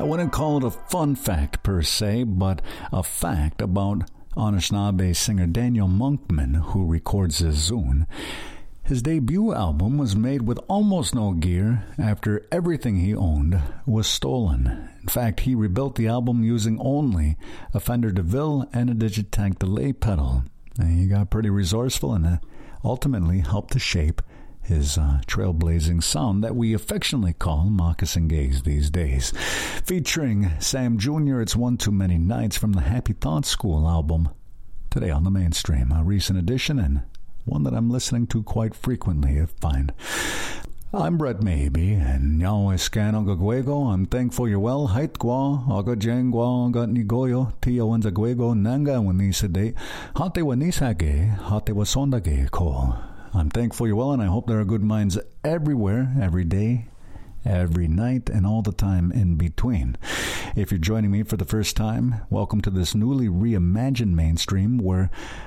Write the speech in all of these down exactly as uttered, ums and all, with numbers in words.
I wouldn't call it a fun fact per se, but a fact about Anishinaabe singer Daniel Monkman, who records his Zune. His debut album was made with almost no gear after everything he owned was stolen. In fact, he rebuilt the album using only a Fender DeVille and a Digitech delay pedal. And he got pretty resourceful and uh, ultimately helped to shape his uh, trailblazing sound that we affectionately call Moccasin Gaze these days. Featuring Sam Junior, it's One Too Many Nights from the Happy Thoughts School album. Today on the mainstream, a recent addition and one that I'm listening to quite frequently, I find. I'm Brett Maybe, and Yahweh Scano Gagwego. I'm thankful you're well. Hait Gwa, Aga Jangwa, Aga Nigoyo, Tia Wanza Gwego, Nanga Wanisade, Hate Wanisage, Hate Wasondage Ko. I'm thankful you're well, and I hope there are good minds everywhere, every day, every night, and all the time in between. If you're joining me for the first time, welcome to this newly reimagined mainstream where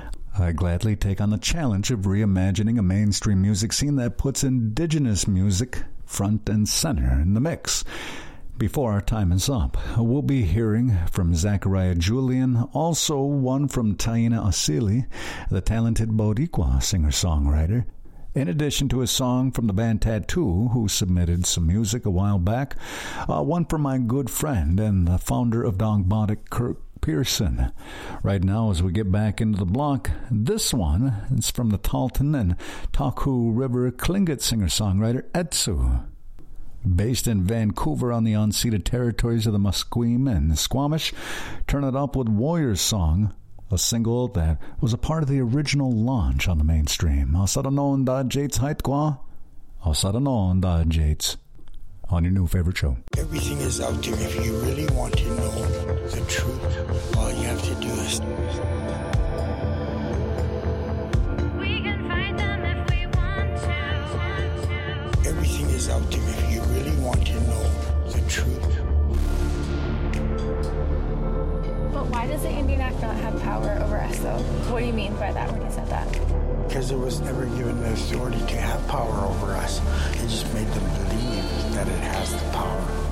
I gladly take on the challenge of reimagining a mainstream music scene that puts indigenous music front and center in the mix. Before our time is up, we'll be hearing from Zachariah Julian, also one from Taina Asili, the talented Boricua singer-songwriter, in addition to a song from the band Tattoo, who submitted some music a while back, uh, one from my good friend and the founder of Dogbotic, Kirk Pearson. Right now, as we get back into the block, this one is from the Talton and Taku River Tlingit singer-songwriter Etsu. Based in Vancouver on the unceded territories of the Musqueam and Squamish, Turn It Up with Warriors Song, a single that was a part of the original launch on the mainstream. Asadanon da Jates Haitqua, Asadanon da Jates, on your new favorite show. Everything is out there. If you really want to know the truth, all you have to do is... We can find them if we want to. Everything is out there. If you really want to know the truth. But why does the Indian Act not have power over us, though? What do you mean by that when you said that? Because it was never given the authority to have power over us. It just made them believe that it has the power.